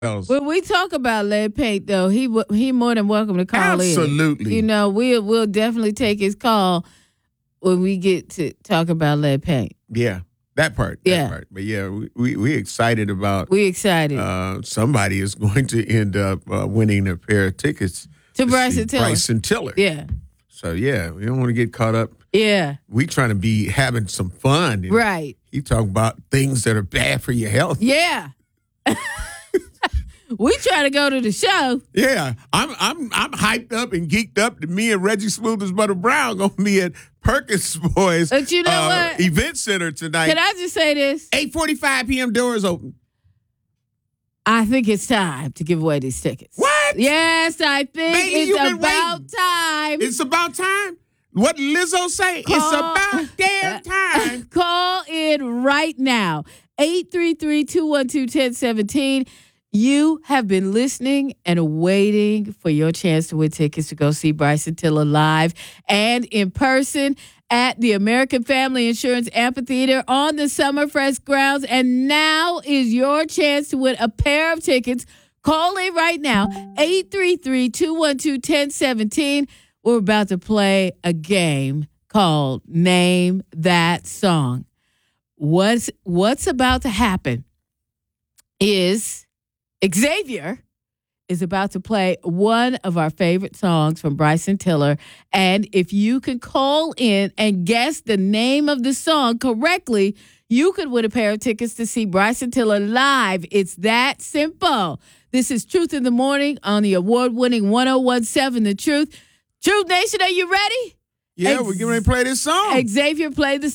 else. When we talk about lead paint, though, he more than welcome to call in. Absolutely. You know, we'll definitely take his call when we get to talk about lead paint. Yeah, that part. But yeah, we excited about. We excited. Somebody is going to end up winning a pair of tickets to Bryson Tiller. Bryson Tiller. Yeah. So yeah, we don't want to get caught up. Yeah. We trying to be having some fun. Right. You talk about things that are bad for your health. Yeah. We try to go to the show. Yeah, I'm hyped up and geeked up that me and Reggie Smooth as Butter Brown gonna be at Perkins Boys But you know what? Event Center tonight. Can I just say this? 8:45 p.m. doors open. I think it's time to give away these tickets. What? Yes, I think Baby, it's about time. It's about time. What Lizzo say? It's about damn time. Call in right now. 833-212-1017. You have been listening and waiting for your chance to win tickets to go see Bryson Tiller live and in person at the American Family Insurance Amphitheater on the Summerfest grounds. And now is your chance to win a pair of tickets. Call in right now, 833-212-1017. We're about to play a game called Name That Song. What's about to happen is Xavier is about to play one of our favorite songs from Bryson Tiller. And if you can call in and guess the name of the song correctly, you could win a pair of tickets to see Bryson Tiller live. It's that simple. This is Truth in the Morning on the award-winning 1017 The Truth. Truth Nation, are you ready? Yeah, we're getting ready to play this song. Xavier, play the